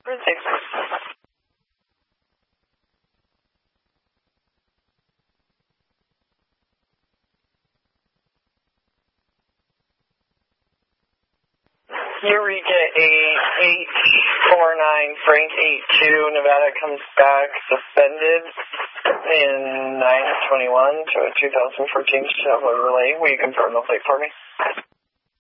Eureka 8849, Frank 82, Nevada comes back suspended in 921 to a 2014 Chevrolet. Will you confirm the plate for me?